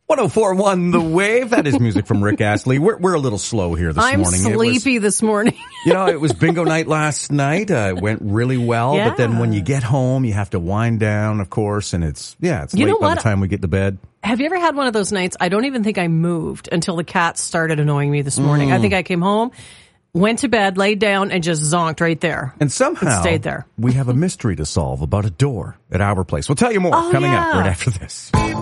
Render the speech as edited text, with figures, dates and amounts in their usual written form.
104.1 The Wave. That is music from Rick Astley. We're a little slow here this morning. I'm sleepy this morning. It was bingo night last night. It went really well. Yeah. But then when you get home, you have to wind down, of course. And it's late by the time we get to bed. Have you ever had one of those nights? I don't even think I moved until the cats started annoying me this morning. I think I came home, went to bed, laid down, and just zonked right there. And somehow stayed there. We have a mystery to solve about a door at our place. We'll tell you more coming up right after this.